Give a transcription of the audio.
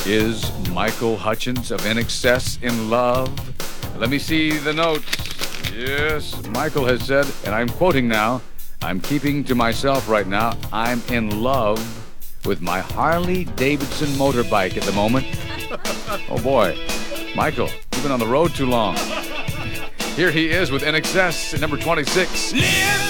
Is Michael Hutchence of INXS in love? Let me see the notes. Yes, Michael has said, and I'm quoting now, I'm keeping to myself right now, I'm in love with my Harley Davidson motorbike at the moment. Oh boy, Michael, you've been on the road too long. Here he is with INXS at number 26.